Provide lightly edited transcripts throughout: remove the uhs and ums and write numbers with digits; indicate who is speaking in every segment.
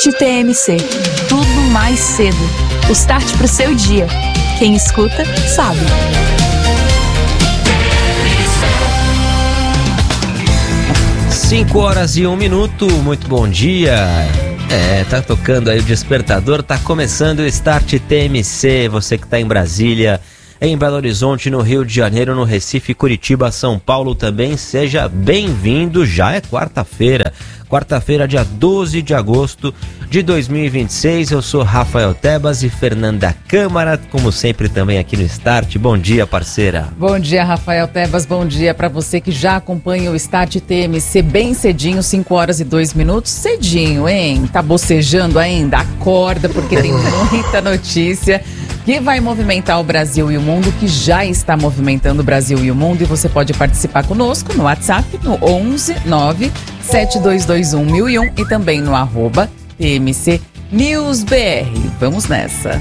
Speaker 1: Start TMC. Tudo mais cedo. O start pro seu dia. Quem escuta, sabe.
Speaker 2: Cinco horas e 1 minuto, muito bom dia. Tá tocando aí o despertador, tá começando o Start TMC. Você que tá em Brasília, em Belo Horizonte, no Rio de Janeiro, no Recife, Curitiba, São Paulo também, seja bem-vindo. Já é quarta-feira, dia 12 de agosto de 2026. Eu sou Rafael Tebas e Fernanda Câmara, como sempre também aqui no Start. Bom dia, parceira.
Speaker 3: Bom dia, Rafael Tebas, bom dia para você que já acompanha o Start TMC bem cedinho, 5 horas e 2 minutos. Cedinho, hein? Tá bocejando ainda? Acorda, porque tem muita notícia que vai movimentar o Brasil e o mundo, que já está movimentando o Brasil e o mundo, e você pode participar conosco no WhatsApp, no 11 9 7221 1001 e também no @TMC News BR. Vamos nessa.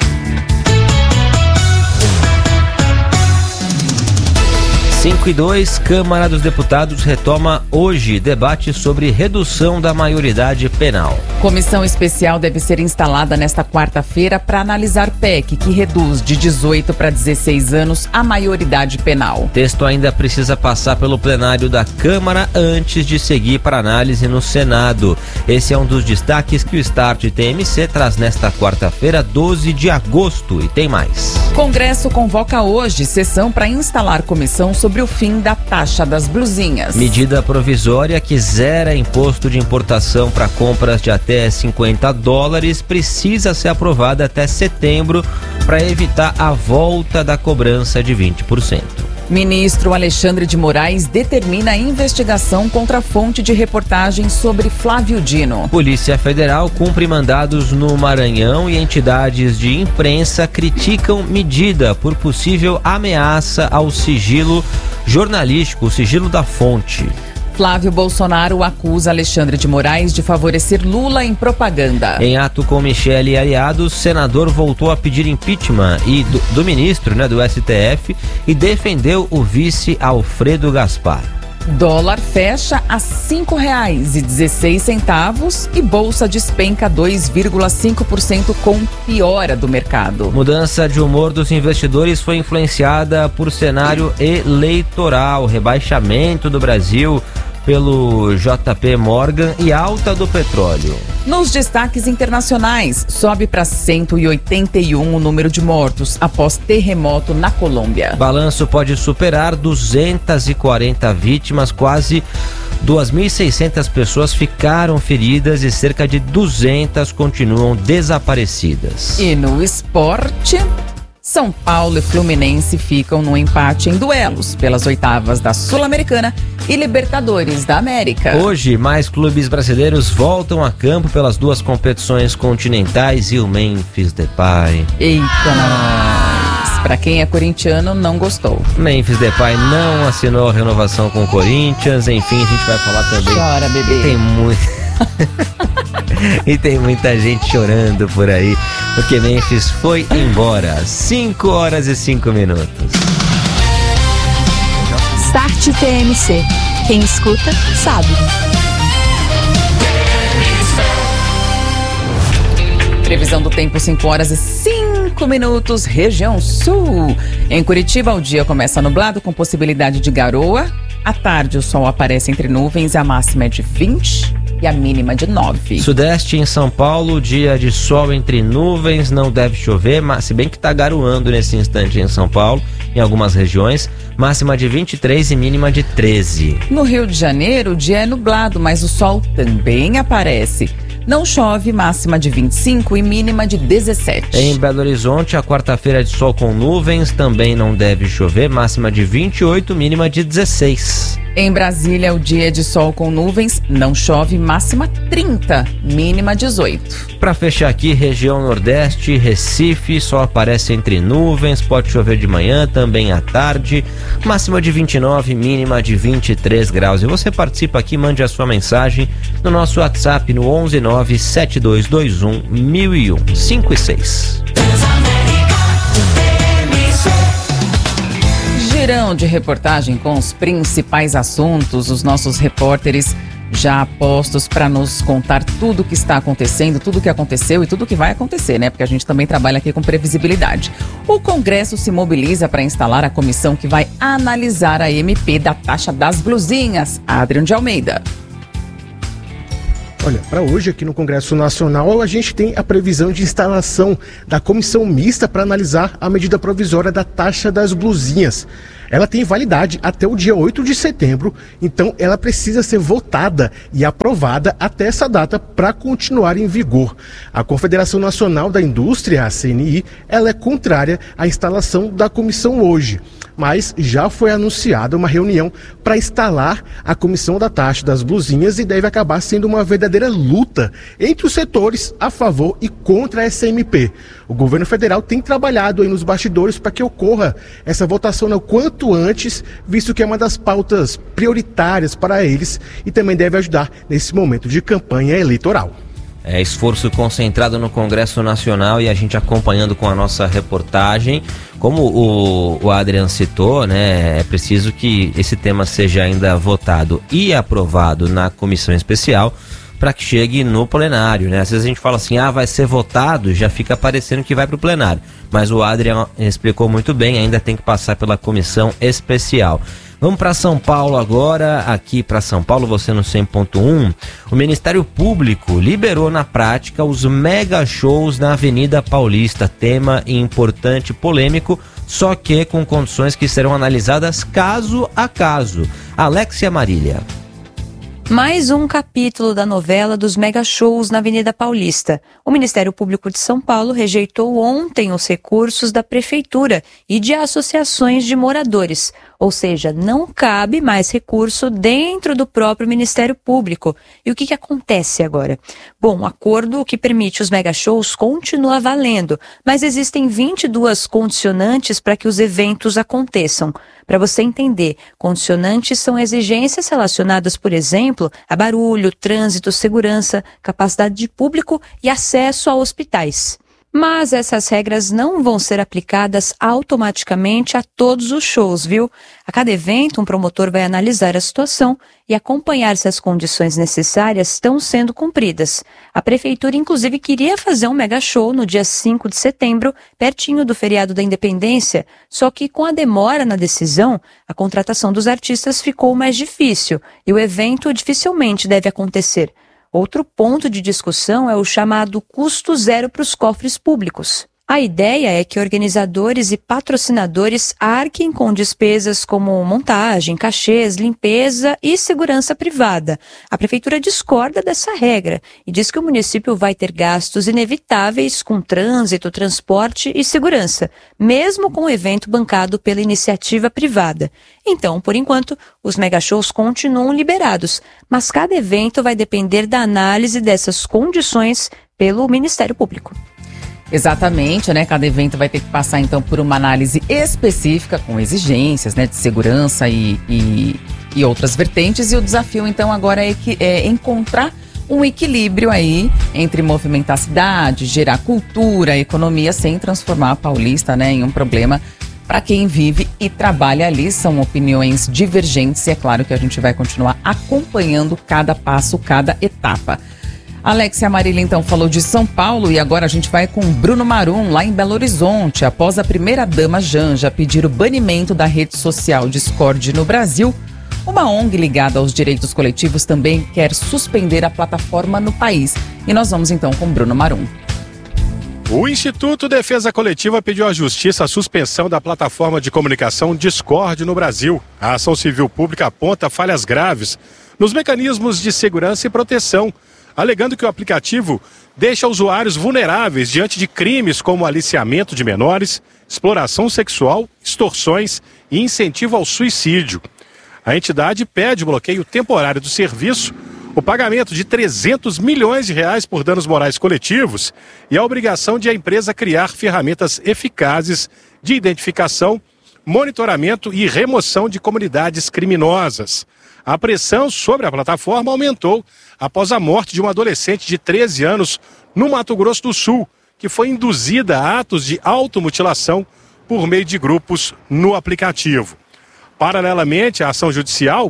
Speaker 2: 5:02, Câmara dos Deputados retoma hoje debate sobre redução da maioridade penal.
Speaker 3: Comissão especial deve ser instalada nesta quarta-feira para analisar PEC, que reduz de 18 para 16 anos a maioridade penal.
Speaker 2: O texto ainda precisa passar pelo plenário da Câmara antes de seguir para análise no Senado. Esse é um dos destaques que o Start TMC traz nesta quarta-feira, 12 de agosto. E tem mais.
Speaker 3: Congresso convoca hoje sessão para instalar comissão sobre o fim da taxa das blusinhas.
Speaker 2: Medida provisória que zera imposto de importação para compras de até $50 precisa ser aprovada até setembro para evitar a volta da cobrança de 20%.
Speaker 3: Ministro Alexandre de Moraes determina a investigação contra a fonte de reportagem sobre Flávio Dino.
Speaker 2: Polícia Federal cumpre mandados no Maranhão e entidades de imprensa criticam medida por possível ameaça ao sigilo jornalístico, o sigilo da fonte.
Speaker 3: Flávio Bolsonaro acusa Alexandre de Moraes de favorecer Lula em propaganda.
Speaker 2: Em ato com Michele e aliados, o senador voltou a pedir impeachment do ministro, do STF, e defendeu o vice Alfredo Gaspar.
Speaker 3: Dólar fecha a R$ 5,16 e bolsa despenca 2,5% com piora do mercado.
Speaker 2: Mudança de humor dos investidores foi influenciada por cenário eleitoral, rebaixamento do Brasil pelo JP Morgan e alta do petróleo.
Speaker 3: Nos destaques internacionais, sobe para 181 o número de mortos após terremoto na Colômbia.
Speaker 2: Balanço pode superar 240 vítimas, quase 2.600 pessoas ficaram feridas e cerca de 200 continuam desaparecidas.
Speaker 3: E no esporte, São Paulo e Fluminense ficam no empate em duelos pelas oitavas da Sul-Americana e Libertadores da América.
Speaker 2: Hoje, mais clubes brasileiros voltam a campo pelas duas competições continentais e o Memphis Depay.
Speaker 3: Eita, nós! Pra quem é corintiano, não gostou.
Speaker 2: Memphis Depay não assinou a renovação com o Corinthians. Enfim, a gente vai falar também.
Speaker 3: Chora, bebê.
Speaker 2: E tem muita gente chorando por aí, porque Memphis foi embora. 5 horas e 5 minutos.
Speaker 1: Start TMC. Quem escuta, sabe.
Speaker 3: Previsão do tempo, 5 horas e 5 minutos, região sul. Em Curitiba, o dia começa nublado com possibilidade de garoa. À tarde, o sol aparece entre nuvens, a máxima é de 20 e a mínima de 9.
Speaker 2: Sudeste, em São Paulo, dia de sol entre nuvens, não deve chover, mas se bem que está garoando nesse instante em São Paulo, em algumas regiões, máxima de 23 e mínima de 13.
Speaker 3: No Rio de Janeiro, o dia é nublado, mas o sol também aparece. Não chove, máxima de 25 e mínima de 17.
Speaker 2: Em Belo Horizonte, a quarta-feira de sol com nuvens, também não deve chover, máxima de 28, mínima de 16.
Speaker 3: Em Brasília, o dia é de sol com nuvens, não chove, máxima 30, mínima 18.
Speaker 2: Para fechar aqui, região Nordeste, Recife, sol aparece entre nuvens, pode chover de manhã, também à tarde, máxima de 29, mínima de 23 graus. E você participa aqui, mande a sua mensagem no nosso WhatsApp no 11972211001, 5 e 6. Girão
Speaker 3: de reportagem com os principais assuntos. Os nossos repórteres já postos para nos contar tudo o que está acontecendo, tudo o que aconteceu e tudo o que vai acontecer, né? Porque a gente também trabalha aqui com previsibilidade. O Congresso se mobiliza para instalar a comissão que vai analisar a MP da taxa das blusinhas. Adriano de Almeida.
Speaker 4: Olha, para hoje aqui no Congresso Nacional a gente tem a previsão de instalação da comissão mista para analisar a medida provisória da taxa das blusinhas. Ela tem validade até o dia 8 de setembro, então ela precisa ser votada e aprovada até essa data para continuar em vigor. A Confederação Nacional da Indústria, a CNI, ela é contrária à instalação da comissão hoje. Mas já foi anunciada uma reunião para instalar a comissão da taxa das blusinhas e deve acabar sendo uma verdadeira luta entre os setores a favor e contra essa MP. O governo federal tem trabalhado aí nos bastidores para que ocorra essa votação o quanto antes, visto que é uma das pautas prioritárias para eles e também deve ajudar nesse momento de campanha eleitoral.
Speaker 2: É esforço concentrado no Congresso Nacional e a gente acompanhando com a nossa reportagem. Como o Adrian citou, né, é preciso que esse tema seja ainda votado e aprovado na comissão especial para que chegue no plenário, né? Às vezes a gente fala assim, vai ser votado, já fica parecendo que vai para o plenário. Mas o Adrian explicou muito bem, ainda tem que passar pela comissão especial. Vamos para São Paulo agora, aqui para São Paulo, você no 100.1, o Ministério Público liberou na prática os mega shows na Avenida Paulista, tema importante e polêmico, só que com condições que serão analisadas caso a caso. Alexia Marília.
Speaker 1: Mais um capítulo da novela dos mega shows na Avenida Paulista. O Ministério Público de São Paulo rejeitou ontem os recursos da Prefeitura e de associações de moradores. Ou seja, não cabe mais recurso dentro do próprio Ministério Público. E o que acontece agora? Bom, o acordo que permite os mega shows continua valendo, mas existem 22 condicionantes para que os eventos aconteçam. Para você entender, condicionantes são exigências relacionadas, por exemplo, a barulho, trânsito, segurança, capacidade de público e acesso a hospitais. Mas essas regras não vão ser aplicadas automaticamente a todos os shows, viu? A cada evento, um promotor vai analisar a situação e acompanhar se as condições necessárias estão sendo cumpridas. A Prefeitura, inclusive, queria fazer um mega show no dia 5 de setembro, pertinho do feriado da Independência, só que com a demora na decisão, a contratação dos artistas ficou mais difícil e o evento dificilmente deve acontecer. Outro ponto de discussão é o chamado custo zero para os cofres públicos. A ideia é que organizadores e patrocinadores arquem com despesas como montagem, cachês, limpeza e segurança privada. A Prefeitura discorda dessa regra e diz que o município vai ter gastos inevitáveis com trânsito, transporte e segurança, mesmo com o evento bancado pela iniciativa privada. Então, por enquanto, os megashows continuam liberados, mas cada evento vai depender da análise dessas condições pelo Ministério Público.
Speaker 3: Exatamente, né? Cada evento vai ter que passar, então, por uma análise específica, com exigências, né, de segurança e outras vertentes. E o desafio, então, agora é encontrar um equilíbrio aí entre movimentar a cidade, gerar cultura, economia, sem transformar a Paulista, né, em um problema para quem vive e trabalha ali. São opiniões divergentes e é claro que a gente vai continuar acompanhando cada passo, cada etapa. Alexia Marília, então, falou de São Paulo e agora a gente vai com Bruno Marum, lá em Belo Horizonte. Após a primeira-dama Janja pedir o banimento da rede social Discord no Brasil, uma ONG ligada aos direitos coletivos também quer suspender a plataforma no país. E nós vamos, então, com Bruno Marum.
Speaker 5: O Instituto Defesa Coletiva pediu à Justiça a suspensão da plataforma de comunicação Discord no Brasil. A ação civil pública aponta falhas graves nos mecanismos de segurança e proteção, alegando que o aplicativo deixa usuários vulneráveis diante de crimes como aliciamento de menores, exploração sexual, extorsões e incentivo ao suicídio. A entidade pede o bloqueio temporário do serviço, o pagamento de 300 milhões de reais por danos morais coletivos e a obrigação de a empresa criar ferramentas eficazes de identificação, monitoramento e remoção de comunidades criminosas. A pressão sobre a plataforma aumentou após a morte de uma adolescente de 13 anos no Mato Grosso do Sul, que foi induzida a atos de automutilação por meio de grupos no aplicativo. Paralelamente à ação judicial,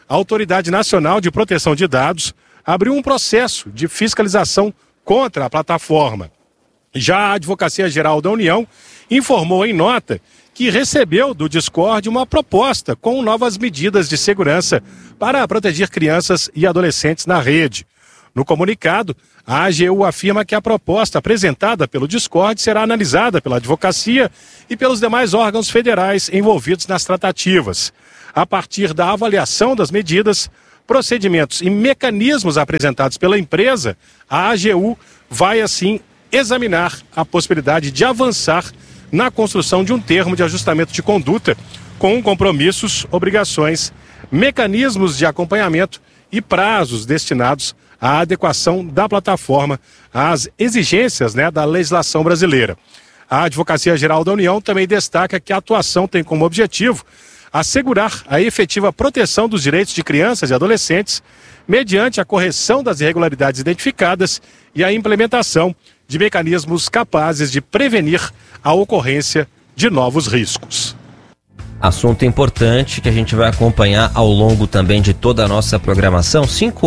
Speaker 5: a Autoridade Nacional de Proteção de Dados abriu um processo de fiscalização contra a plataforma. Já a Advocacia Geral da União informou em nota que recebeu do Discord uma proposta com novas medidas de segurança para proteger crianças e adolescentes na rede. No comunicado, a AGU afirma que a proposta apresentada pelo Discord será analisada pela advocacia e pelos demais órgãos federais envolvidos nas tratativas. A partir da avaliação das medidas, procedimentos e mecanismos apresentados pela empresa, a AGU vai, assim, examinar a possibilidade de avançar na construção de um termo de ajustamento de conduta com compromissos, obrigações, mecanismos de acompanhamento e prazos destinados à adequação da plataforma às exigências, da legislação brasileira. A Advocacia Geral da União também destaca que a atuação tem como objetivo assegurar a efetiva proteção dos direitos de crianças e adolescentes mediante a correção das irregularidades identificadas e a implementação de mecanismos capazes de prevenir a ocorrência de novos riscos.
Speaker 2: Assunto importante que a gente vai acompanhar ao longo também de toda a nossa programação,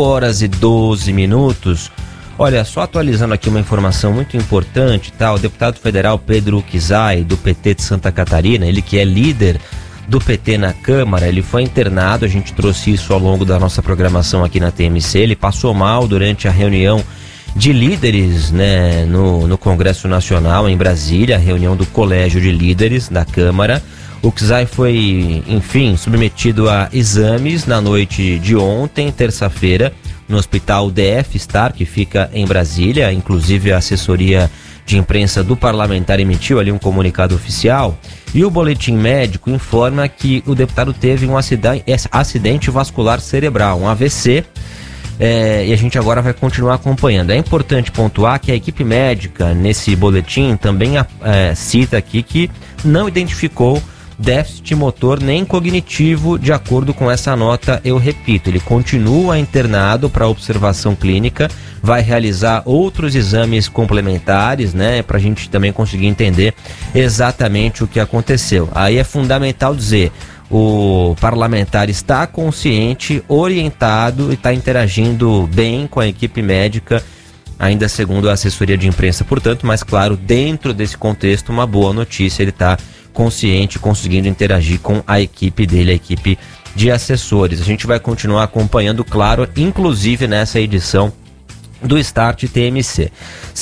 Speaker 2: 5h12. Olha, só atualizando aqui uma informação muito importante, tá? O deputado federal Pedro Kizai, do PT de Santa Catarina, ele que é líder do PT na Câmara, ele foi internado, a gente trouxe isso ao longo da nossa programação aqui na TMC, ele passou mal durante a reunião de líderes, no Congresso Nacional em Brasília, a reunião do Colégio de Líderes da Câmara. O Kizai foi, enfim, submetido a exames na noite de ontem, terça-feira, no Hospital DF Star, que fica em Brasília. Inclusive a assessoria de imprensa do parlamentar emitiu ali um comunicado oficial. E o boletim médico informa que o deputado teve um acidente vascular cerebral, um AVC. E a gente agora vai continuar acompanhando. É importante pontuar que a equipe médica, nesse boletim, também cita aqui que não identificou déficit motor nem cognitivo. De acordo com essa nota, eu repito, ele continua internado para observação clínica, vai realizar outros exames complementares, para a gente também conseguir entender exatamente o que aconteceu. Aí é fundamental dizer, o parlamentar está consciente, orientado e está interagindo bem com a equipe médica, ainda segundo a assessoria de imprensa, portanto, mas claro, dentro desse contexto, uma boa notícia, ele está consciente, conseguindo interagir com a equipe dele, a equipe de assessores. A gente vai continuar acompanhando, claro, inclusive nessa edição do Start TMC.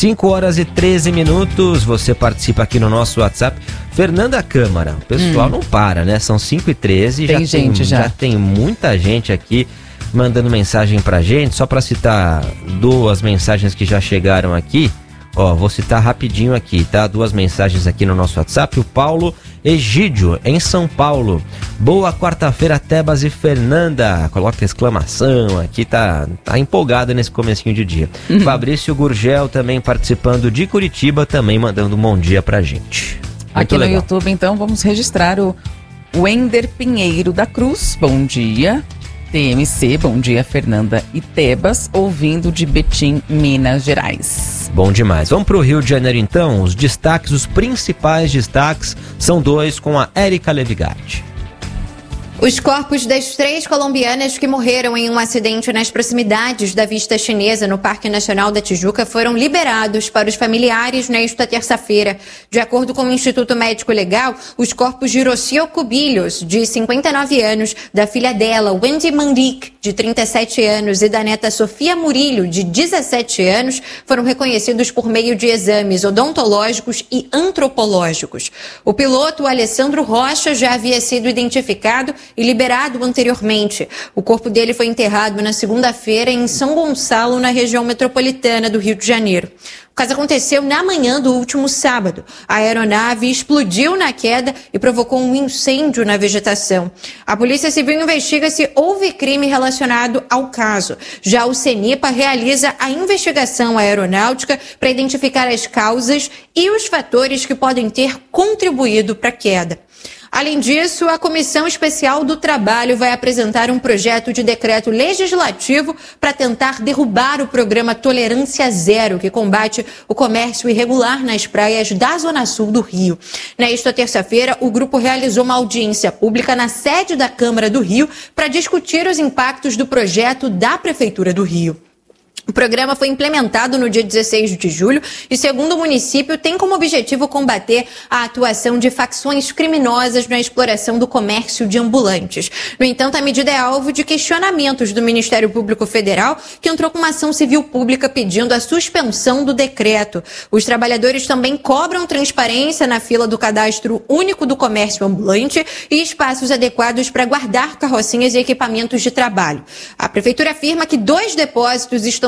Speaker 2: 5h13, você participa aqui no nosso WhatsApp. Fernanda Câmara, o pessoal não para, São 5h13, já tem muita gente aqui mandando mensagem pra gente. Só para citar duas mensagens que já chegaram aqui, vou citar rapidinho aqui, tá? Duas mensagens aqui no nosso WhatsApp. O Paulo Egídio, em São Paulo. Boa quarta-feira, Tebas e Fernanda. Coloca exclamação aqui, tá empolgada nesse comecinho de dia. Fabrício Gurgel também participando de Curitiba, também mandando um bom dia pra gente.
Speaker 3: Aqui no YouTube, então, vamos registrar o Wender Pinheiro da Cruz. Bom dia, TMC, bom dia, Fernanda e Tebas, ouvindo de Betim, Minas Gerais.
Speaker 2: Bom demais. Vamos para o Rio de Janeiro, então. Os principais destaques, são dois com a Érica Levigatti.
Speaker 6: Os corpos das 3 colombianas que morreram em um acidente nas proximidades da Vista Chinesa, no Parque Nacional da Tijuca, foram liberados para os familiares nesta terça-feira. De acordo com o Instituto Médico Legal, os corpos de Rocio Cubillos, de 59 anos, da filha dela, Wendy Manrique, de 37 anos, e da neta Sofia Murillo, de 17 anos, foram reconhecidos por meio de exames odontológicos e antropológicos. O piloto, Alessandro Rocha, já havia sido identificado e liberado anteriormente. O corpo dele foi enterrado na segunda-feira em São Gonçalo, na região metropolitana do Rio de Janeiro. O caso aconteceu na manhã do último sábado. A aeronave explodiu na queda e provocou um incêndio na vegetação. A Polícia Civil investiga se houve crime relacionado ao caso. Já o CENIPA realiza a investigação aeronáutica para identificar as causas e os fatores que podem ter contribuído para a queda. Além disso, a Comissão Especial do Trabalho vai apresentar um projeto de decreto legislativo para tentar derrubar o programa Tolerância Zero, que combate o comércio irregular nas praias da Zona Sul do Rio. Nesta terça-feira, o grupo realizou uma audiência pública na sede da Câmara do Rio para discutir os impactos do projeto da Prefeitura do Rio. O programa foi implementado no dia 16 de julho e, segundo o município, tem como objetivo combater a atuação de facções criminosas na exploração do comércio de ambulantes. No entanto, a medida é alvo de questionamentos do Ministério Público Federal, que entrou com uma ação civil pública pedindo a suspensão do decreto. Os trabalhadores também cobram transparência na fila do Cadastro Único do Comércio Ambulante e espaços adequados para guardar carrocinhas e equipamentos de trabalho. A Prefeitura afirma que 2 depósitos estão